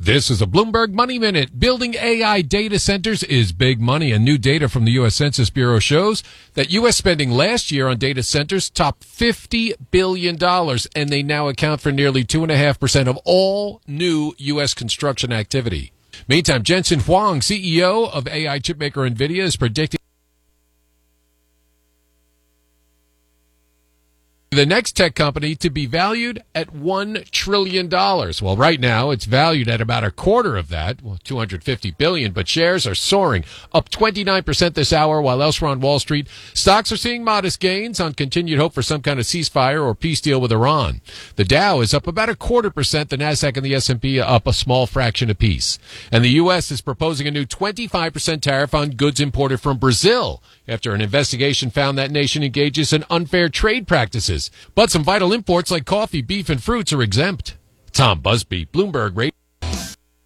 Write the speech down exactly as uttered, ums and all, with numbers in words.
This is a Bloomberg Money Minute. Building A I data centers is big money, and new data from the U S Census Bureau shows that U S spending last year on data centers topped fifty billion dollars, and they now account for nearly two point five percent of all new U S construction activity. Meantime, Jensen Huang, C E O of A I chipmaker NVIDIA, is predicting the next tech company to be valued at one trillion dollars. Well, right now, it's valued at about a quarter of that, well, two hundred fifty billion dollars, but shares are soaring, up twenty-nine percent this hour, while elsewhere on Wall Street, stocks are seeing modest gains on continued hope for some kind of ceasefire or peace deal with Iran. The Dow is up about a quarter percent, the Nasdaq and the S and P up a small fraction apiece. And the U S is proposing a new twenty-five percent tariff on goods imported from Brazil, after an investigation found that nation engages in unfair trade practices. But some vital imports like coffee, beef, and fruits are exempt. Tom Busby, Bloomberg Radio.